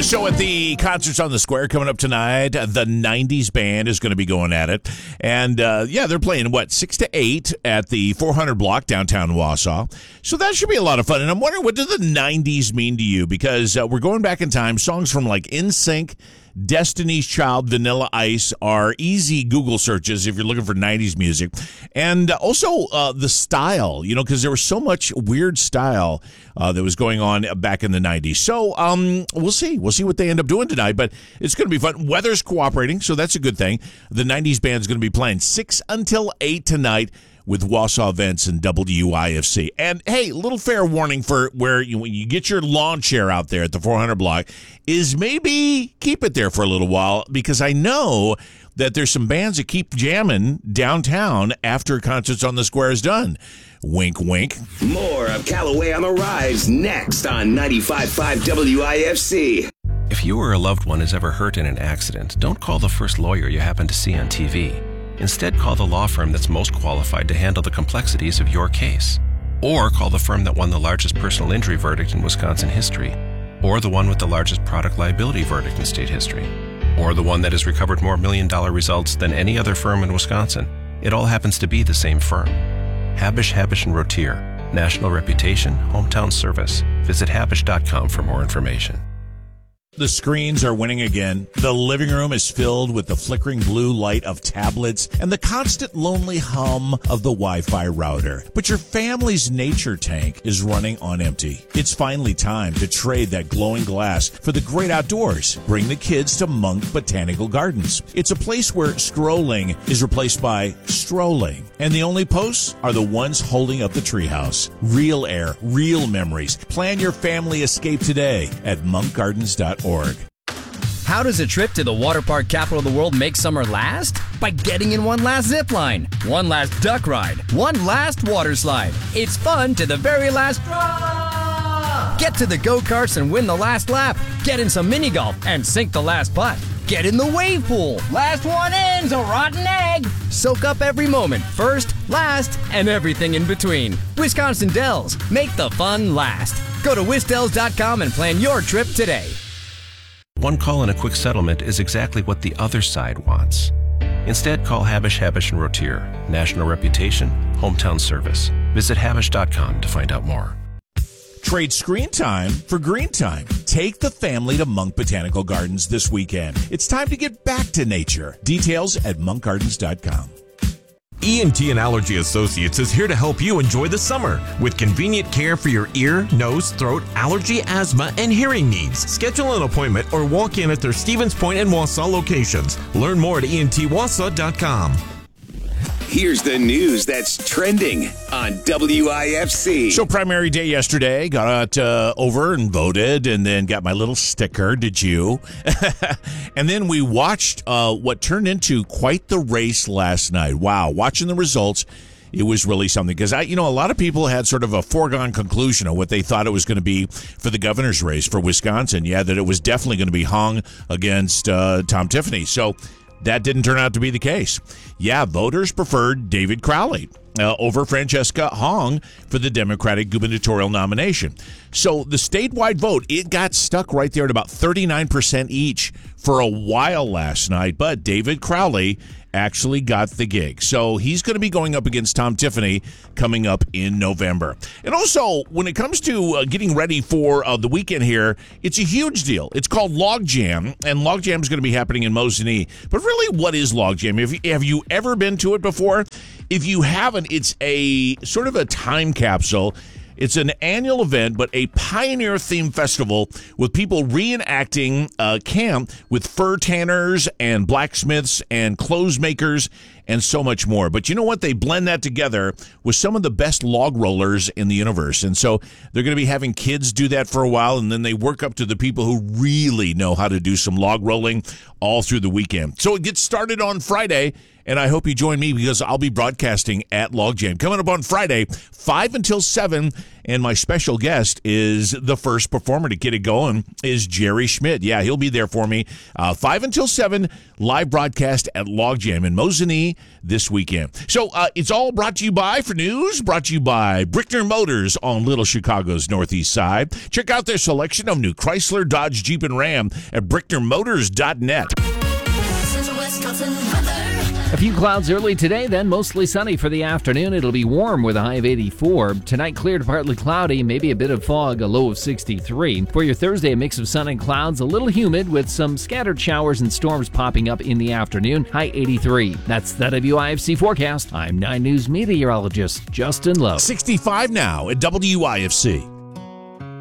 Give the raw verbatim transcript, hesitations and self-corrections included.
So at the Concerts on the Square coming up tonight, the nineties Band is going to be going at it. And, uh, yeah, they're playing, what, six to eight at the four hundred block downtown Wausau. So that should be a lot of fun. And I'm wondering, what do the nineties mean to you? Because uh, we're going back in time. Songs from, like, N Sync, Destiny's Child, Vanilla Ice are easy Google searches if you're looking for nineties music. And also uh, the style, you know, because there was so much weird style uh, that was going on back in the nineties. So um, we'll see. We'll see what they end up doing tonight, but it's going to be fun. Weather's cooperating, so that's a good thing. The nineties Band's going to be playing six until eight tonight with Wausau Events and W I F C. And, hey, little fair warning for where you, when you get your lawn chair out there at the four hundred block is maybe keep it there for a little while, because I know that there's some bands that keep jamming downtown after Concerts on the Square is done. Wink, wink. More of Callaway on the Rise next on ninety-five point five W I F C. If you or a loved one is ever hurt in an accident, don't call the first lawyer you happen to see on T V. Instead, call the law firm that's most qualified to handle the complexities of your case. Or call the firm that won the largest personal injury verdict in Wisconsin history. Or the one with the largest product liability verdict in state history. Or the one that has recovered more million-dollar results than any other firm in Wisconsin. It all happens to be the same firm. Habush, Habush and Rotier. National reputation, hometown service. Visit habush dot com for more information. The screens are winning again. The living room is filled with the flickering blue light of tablets and the constant lonely hum of the Wi-Fi router. But your family's nature tank is running on empty. It's finally time to trade that glowing glass for the great outdoors. Bring the kids to Monk Botanical Gardens. It's a place where scrolling is replaced by strolling. And the only posts are the ones holding up the treehouse. Real air, real memories. Plan your family escape today at monk gardens dot org. How does a trip to the water park capital of the world make summer last? By getting in one last zip line, one last duck ride, one last water slide. It's fun to the very last drop. Get to the go-karts and win the last lap. Get in some mini golf and sink the last putt. Get in the wave pool. Last one in's a rotten egg. Soak up every moment, first, last, and everything in between. Wisconsin Dells, make the fun last. Go to wisdells dot com and plan your trip today. One call and a quick settlement is exactly what the other side wants. Instead, call Habush, Habush and Rotier. National reputation, hometown service. Visit habush dot com to find out more. Trade screen time for green time. Take the family to Monk Botanical Gardens this weekend. It's time to get back to nature. Details at monk gardens dot com. E N T and Allergy Associates is here to help you enjoy the summer with convenient care for your ear, nose, throat, allergy, asthma, and hearing needs. Schedule an appointment or walk in at their Stevens Point and Wausau locations. Learn more at E N T wausau dot com. Here's the news that's trending on W I F C. So primary day yesterday, got uh, over and voted and then got my little sticker. Did you? And then we watched uh, what turned into quite the race last night. Wow. Watching the results, it was really something. Because, I, you know, a lot of people had sort of a foregone conclusion of what they thought it was going to be for the governor's race for Wisconsin. Yeah, that it was definitely going to be hung against uh, Tom Tiffany. So that didn't turn out to be the case. Yeah, voters preferred David Crowley uh, over Francesca Hong for the Democratic gubernatorial nomination. So the statewide vote, it got stuck right there at about thirty-nine percent each for a while last night. But David Crowley actually got the gig. So he's going to be going up against Tom Tiffany coming up in November. And also, when it comes to uh, getting ready for uh, the weekend here, it's a huge deal. It's called Logjam, and Logjam is going to be happening in Mosinee. But really, what is Logjam? Have you, have you ever been to it before? If you haven't, it's a sort of a time capsule. It's an annual event, but a pioneer-themed festival with people reenacting uh, camp with fur tanners and blacksmiths and clothes makers and so much more. But you know what? They blend that together with some of the best log rollers in the universe. And so they're going to be having kids do that for a while, and then they work up to the people who really know how to do some log rolling all through the weekend. So it gets started on Friday, and I hope you join me because I'll be broadcasting at Logjam. Coming up on Friday, five until seven, And my special guest is the first performer to get it going is Jerry Schmidt. Yeah, he'll be there for me. Uh, five until seven, live broadcast at Logjam in Mosinee this weekend. So uh, it's all brought to you by, for news, brought to you by Brickner Motors on Little Chicago's Northeast Side. Check out their selection of new Chrysler, Dodge, Jeep, and Ram at brickner motors dot net. A few clouds early today, then mostly sunny for the afternoon. It'll be warm with a high of eighty-four. Tonight, clear to partly cloudy, maybe a bit of fog, a low of sixty-three. For your Thursday, a mix of sun and clouds, a little humid with some scattered showers and storms popping up in the afternoon, high eighty-three. That's the W I F C forecast. I'm nine News meteorologist Justin Lowe. sixty-five now at W I F C.